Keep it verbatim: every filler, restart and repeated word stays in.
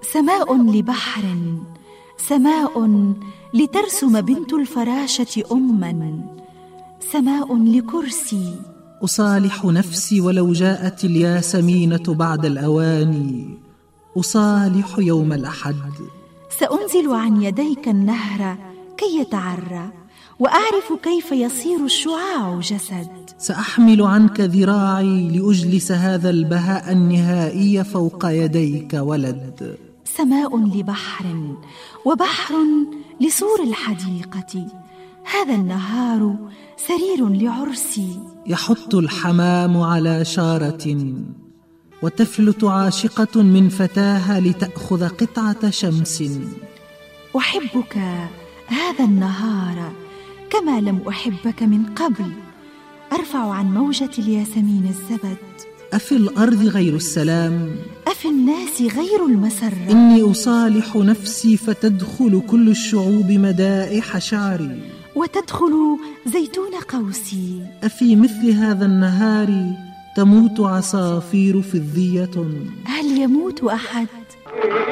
سماء لبحر، سماء لترسم بنت الفراشة أماً، سماء لكرسي. أصالح نفسي ولو جاءت الياسمينة بعد الأواني، أصالح يوم الأحد. سأنزل عن يديك النهر كي يتعرى، وأعرف كيف يصير الشعاع جسد. سأحمل عنك ذراعي لأجلس هذا البهاء النهائي فوق يديك ولد. سماء لبحر، وبحر لسور الحديقة، هذا النهار سرير لعرسي. يحط الحمام على شارة، وتفلت عاشقة من فتاها لتأخذ قطعة شمس. أحبك هذا النهار كما لم أحبك من قبل، أرفع عن موجة الياسمين الزبد. أفي الأرض غير السلام؟ أفي الناس غير المسرة؟ إني أصالح نفسي فتدخل كل الشعوب مدائح شعري، وتدخل زيتون قوسي. أفي مثل هذا النهار تموت عصافير فضية؟ هل يموت أحد؟